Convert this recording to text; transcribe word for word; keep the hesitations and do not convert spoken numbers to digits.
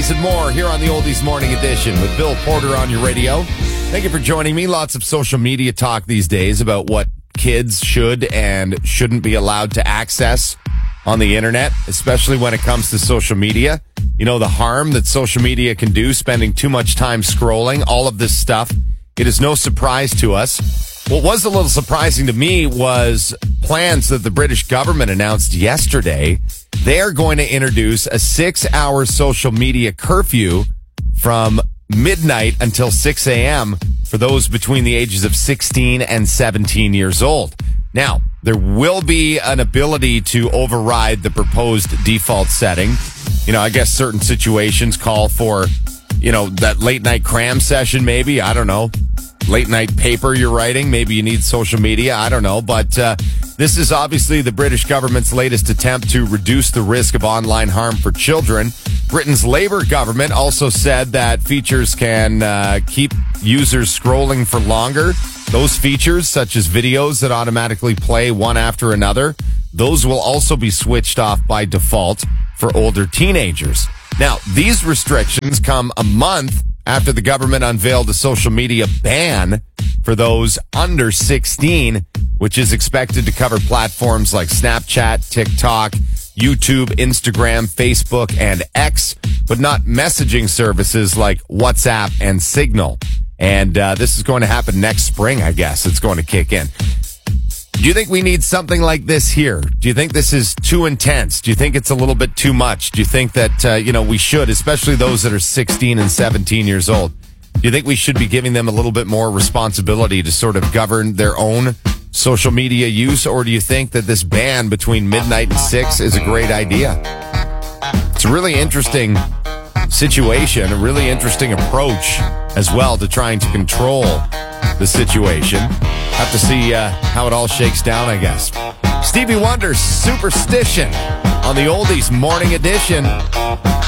this and more here on the Oldies Morning Edition with Bill Porter on your radio. Thank you for joining me. Lots of social media talk these days about what kids should and shouldn't be allowed to access on the internet, especially when it comes to social media. You know, the harm that social media can do, spending too much time scrolling, all of this stuff. It is no surprise to us. What was a little surprising to me was plans that the British government announced yesterday. They're going to introduce a six-hour social media curfew from midnight until six a.m. for those between the ages of sixteen and seventeen years old. Now, there will be an ability to override the proposed default setting. You know, I guess certain situations call for, you know, that late night cram session maybe. I don't know. Late night paper you're writing. Maybe you need social media. I don't know. But uh, this is obviously the British government's latest attempt to reduce the risk of online harm for children. Britain's Labour government also said that features can uh, keep users scrolling for longer. Those features, such as videos that automatically play one after another, those will also be switched off by default for older teenagers. Now, these restrictions come a month after the government unveiled a social media ban for those under sixteen, which is expected to cover platforms like Snapchat, TikTok, YouTube, Instagram, Facebook, and X, but not messaging services like WhatsApp and Signal. And uh, this is going to happen next spring, I guess. It's going to kick in. Do you think we need something like this here? Do you think this is too intense? Do you think it's a little bit too much? Do you think that, uh, you know, we should, especially those that are sixteen and seventeen years old, do you think we should be giving them a little bit more responsibility to sort of govern their own social media use? Or do you think that this ban between midnight and six is a great idea? It's a really interesting situation, a really interesting approach as well to trying to control the situation. Have to see uh, how it all shakes down, I guess. Stevie Wonder's Superstition on the Oldies Morning Edition.